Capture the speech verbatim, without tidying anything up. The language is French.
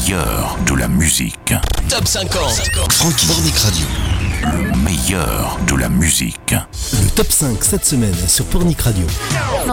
meilleur de la musique. Top cinquante. Francky Pornic Radio. Le meilleur de la musique. Le top cinq cette semaine sur Pornic Radio.